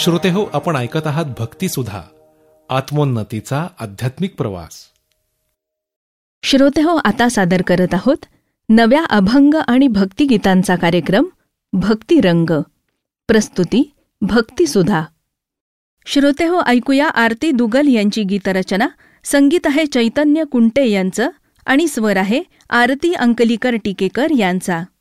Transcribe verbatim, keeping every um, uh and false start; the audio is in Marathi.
श्रोतेहो, आपण ऐकत आहात भक्तिसुधा, आत्मोन्नतीचा आध्यात्मिक प्रवास. श्रोतेहो, आता सादर करत आहोत नव्या अभंग आणि भक्तिगीतांचा कार्यक्रम भक्तिरंग. प्रस्तुती भक्तिसुधा. श्रोतेहो, ऐकूया आरती दुगल यांची गीतरचना. संगीत आहे चैतन्य कुंटे यांचं आणि स्वर आहे आरती अंकलीकर टिकेकर यांचा.